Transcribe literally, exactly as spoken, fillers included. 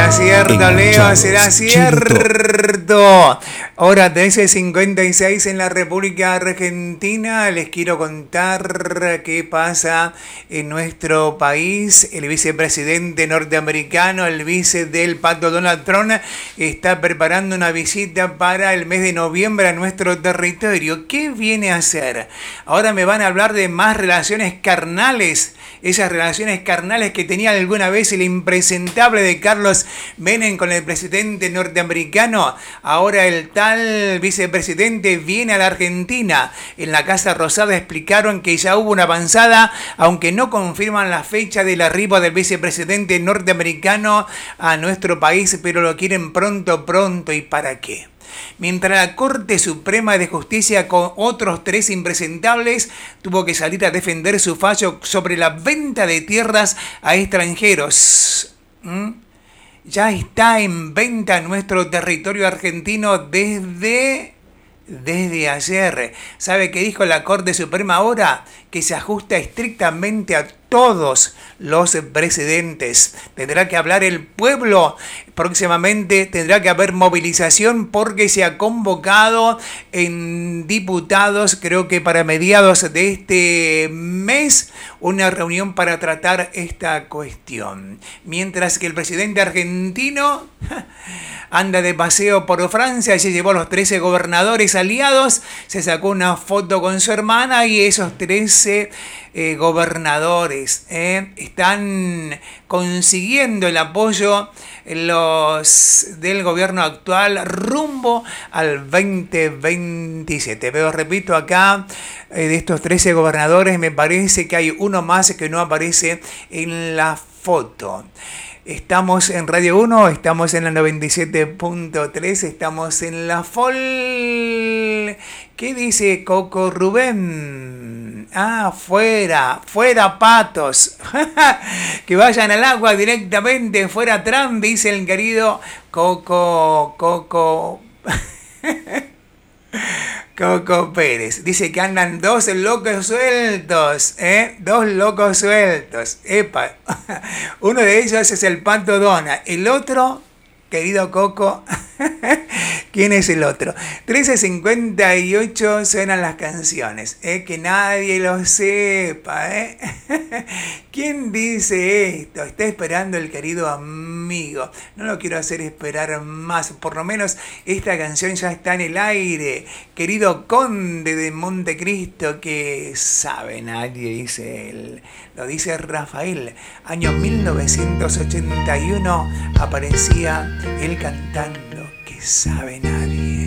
¿Será cierto, Leo? ¿Será cierto? Hora trece cincuenta y seis en la República Argentina. Les quiero contar qué pasa en nuestro país. El vicepresidente norteamericano, el vice del pato Donald Trump, está preparando una visita para el mes de noviembre a nuestro territorio. ¿Qué viene a hacer? Ahora me van a hablar de más relaciones carnales. Esas relaciones carnales que tenía alguna vez el impresentable de Carlos Menem con el presidente norteamericano. Ahora el tal vicepresidente viene a la Argentina. En la Casa Rosada explicaron que ya hubo una avanzada, aunque no confirman la fecha del arribo del vicepresidente norteamericano a nuestro país, pero lo quieren pronto, pronto. ¿Y para qué? Mientras la Corte Suprema de Justicia, con otros tres impresentables, tuvo que salir a defender su fallo sobre la venta de tierras a extranjeros. ¿Mm? Ya está en venta nuestro territorio argentino desde, desde ayer. ¿Sabe qué dijo la Corte Suprema ahora? Que se ajusta estrictamente a todos los precedentes. Tendrá que hablar el pueblo. Próximamente tendrá que haber movilización porque se ha convocado en diputados, creo que para mediados de este mes, una reunión para tratar esta cuestión. Mientras que el presidente argentino anda de paseo por Francia, se llevó a los trece gobernadores aliados, se sacó una foto con su hermana y esos trece eh, gobernadores eh, están consiguiendo el apoyo los del gobierno actual rumbo al veinte veintisiete. Pero repito acá, eh, de estos trece gobernadores me parece que hay uno más que no aparece en la foto. Estamos en Radio uno, estamos en la noventa y siete punto tres, estamos en la F O L. ¿Qué dice Coco Rubén? Ah, fuera, fuera patos. Que vayan al agua directamente, fuera Trump, dice el querido Coco, Coco... Coco Pérez. Dice que andan dos locos sueltos, ¿eh? Dos locos sueltos. Epa. Uno de ellos es el Pato Donald. El otro, querido Coco, ¿quién es el otro? trece cincuenta y ocho suenan las canciones, ¿eh? Que nadie lo sepa, ¿eh? ¿Quién dice esto? Está esperando el querido amigo. No lo quiero hacer esperar más. Por lo menos esta canción ya está en el aire. Querido Conde de Montecristo, que sabe nadie, dice él. Lo dice Rafael. Año mil novecientos ochenta y uno aparecía él cantando, que sabe nadie.